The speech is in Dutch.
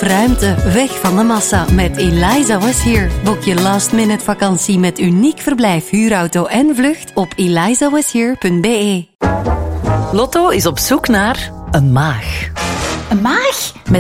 ruimte, weg van de massa met Eliza Was Here. Boek je last-minute vakantie met uniek verblijf, huurauto en vlucht op elizawashere.be. Lotto is op zoek naar een maag. Een maag? Met